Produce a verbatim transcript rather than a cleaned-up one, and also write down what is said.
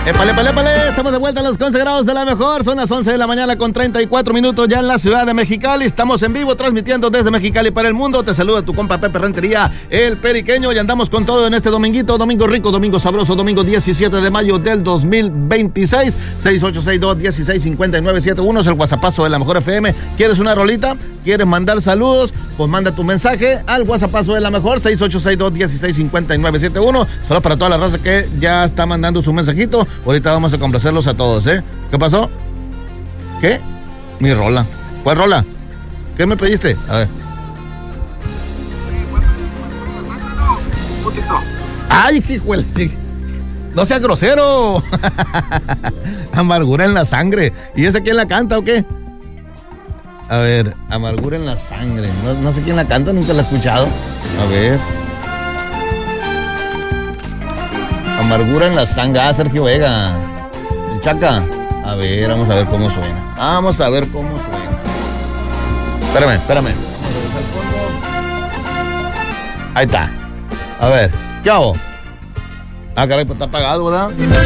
Épale, épale, épale, estamos de vuelta en los consagrados de la mejor. Son las once de la mañana con treinta y cuatro minutos ya en la ciudad de Mexicali. Estamos en vivo transmitiendo desde Mexicali para el mundo. Te saluda tu compa Pepe Rentería, el Periqueño, y andamos con todo en este dominguito, domingo rico, domingo sabroso, domingo diecisiete de mayo del dos mil veintiséis. seis ocho seis dos, uno seis cinco nueve siete uno es el WhatsAppazo de la mejor F M. ¿Quieres una rolita? ¿Quieres mandar saludos? Pues manda tu mensaje al WhatsAppazo de la mejor, seis ocho seis dos, uno seis cinco nueve siete uno. Solo para toda la raza que ya está mandando su mensajito. Ahorita vamos a complacerlos a todos, ¿eh? ¿Qué pasó? ¿Qué? Mi rola. ¿Cuál rola? ¿Qué me pediste? A ver. ¡Ay, qué hijo de... No seas grosero! Amargura en la sangre. ¿Y esa quién la canta o qué? A ver, Amargura en la sangre. No, no sé quién la canta, nunca la he escuchado. A ver. Amargura en la sangre. Ah, Sergio Vega. El Chaca. A ver, vamos a ver cómo suena. Vamos a ver cómo suena. Espérame, espérame. Ahí está. A ver, ¿qué hago? Ah, caray, pues está apagado, ¿verdad?